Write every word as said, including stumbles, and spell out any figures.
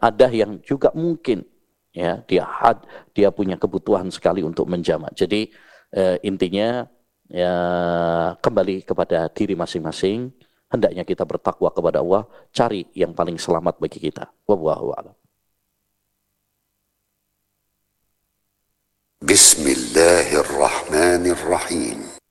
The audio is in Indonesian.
Ada yang juga mungkin ya dia had, dia punya kebutuhan sekali untuk menjamak. Jadi eh, intinya ya kembali kepada diri masing-masing. Hendaknya kita bertakwa kepada Allah, cari yang paling selamat bagi kita. Wallahu a'lam. Bismillahirrahmanirrahim.